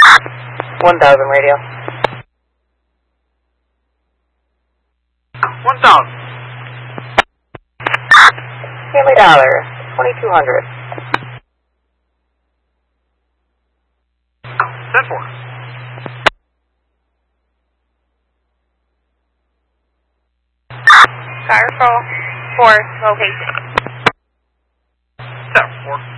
1000 radio. 1000. Family Dollar, 2200. 10-4. Skyfall 4, location. 7-4.